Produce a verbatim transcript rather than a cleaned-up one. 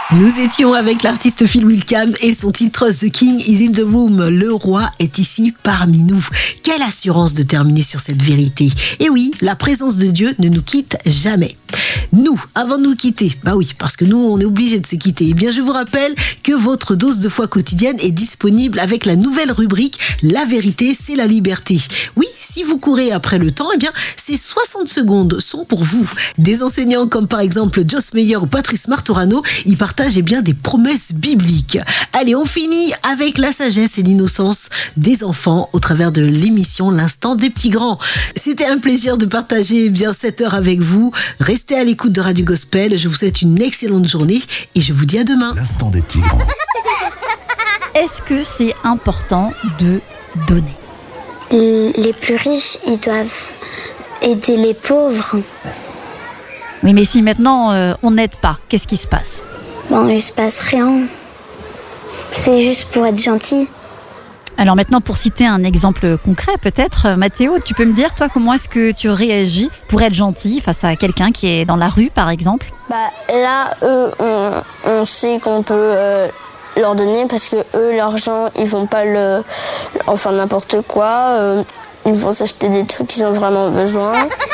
Nous étions avec l'artiste Phil Wickham et son titre The King is in the Room. Le roi est ici parmi nous. Quelle assurance de terminer sur cette vérité. Et oui, la présence de Dieu ne nous quitte jamais. Nous, avant de nous quitter, bah oui, parce que nous, on est obligé de se quitter. Eh bien, je vous rappelle que votre dose de foi quotidienne est disponible avec la nouvelle rubrique La vérité, c'est la liberté. Oui, si vous courez après le temps, eh bien, ces soixante secondes sont pour vous. Des enseignants comme par exemple Joss Meyer ou Patrice Martorano, ils partagent eh bien des promesses bibliques. Allez, on finit avec la sagesse et l'innocence des enfants au travers de l'émission L'Instant des Petits Grands. C'était un plaisir de partager eh bien cette heure avec vous. Restez à l'écoute de Radio Gospel. Je vous souhaite une excellente journée et je vous dis à demain. L'Instant des Petits Grands. Est-ce que c'est important de donner ? Les plus riches, ils doivent aider les pauvres. Oui, mais si maintenant euh, on n'aide pas, qu'est-ce qui se passe ? Bon, il se passe rien. C'est juste pour être gentil. Alors maintenant, pour citer un exemple concret peut-être, Mathéo, tu peux me dire, toi, comment est-ce que tu réagis pour être gentil face à quelqu'un qui est dans la rue, par exemple ? Bah là, eux, on, on sait qu'on peut euh, leur donner parce que eux, l'argent, ils vont pas le, enfin n'importe quoi. Euh, ils vont s'acheter des trucs qu'ils ont vraiment besoin.